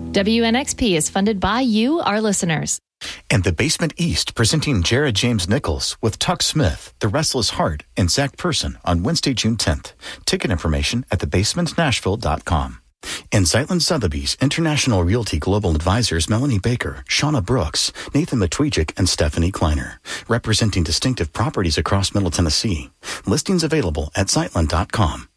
WNXP is funded by you, our listeners. And The Basement East, presenting Jared James Nichols with Tuck Smith, The Restless Heart, and Zach Person on Wednesday, June 10th. Ticket information at thebasementnashville.com. And Zeitlin Sotheby's International Realty Global Advisors Melanie Baker, Shauna Brooks, Nathan Matwijak, and Stephanie Kleiner, representing distinctive properties across Middle Tennessee. Listings available at Zeitlin.com.